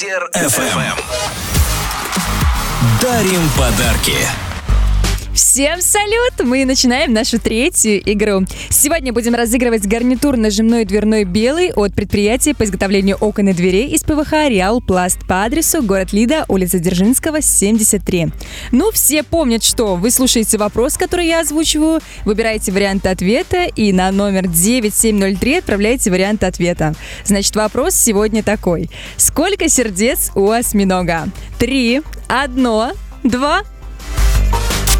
FM. Дарим подарки. Всем салют! Мы начинаем нашу третью игру. Сегодня будем разыгрывать гарнитур нажимной дверной белый от предприятия по изготовлению окон и дверей из ПВХ «Реал Пласт» по адресу город Лида, улица Дзержинского, 73. Ну, все помнят, что вы слушаете вопрос, который я озвучиваю, выбираете варианты ответа и на номер 9703 отправляете варианты ответа. Значит, вопрос сегодня такой. Сколько сердец у осьминога? 3, 1, 2...